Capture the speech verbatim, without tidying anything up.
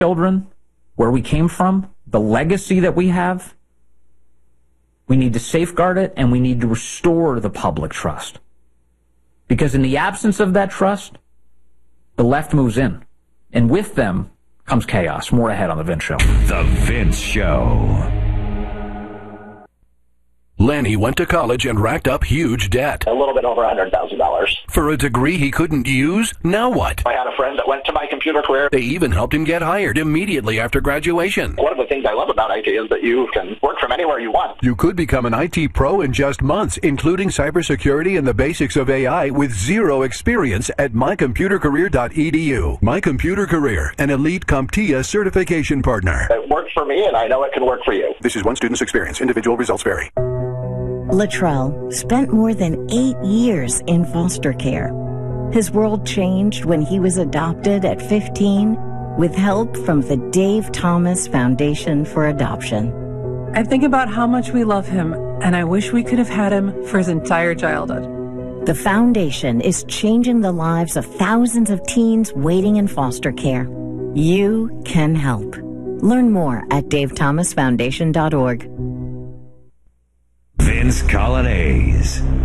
children, where we came from, the legacy that we have. We need to safeguard it, and we need to restore the public trust. Because in the absence of that trust, the left moves in. And with them comes chaos. More ahead on The Vince Show. The Vince Show. Lenny went to college and racked up huge debt. A little bit over one hundred thousand dollars. For a degree he couldn't use? Now what? I had a friend that went to My Computer Career. They even helped him get hired immediately after graduation. One of the things I love about I T is that you can work from anywhere you want. You could become an I T pro in just months, including cybersecurity and the basics of A I with zero experience at my computer career dot e d u. My Computer Career, an elite CompTIA certification partner. It worked for me, and I know it can work for you. This is one student's experience. Individual results vary. Latrell spent more than eight years in foster care. His world changed when he was adopted at fifteen with help from the Dave Thomas Foundation for Adoption. I think about how much we love him, and I wish we could have had him for his entire childhood. The foundation is changing the lives of thousands of teens waiting in foster care. You can help. Learn more at dave thomas foundation dot org. Vince Coglianese.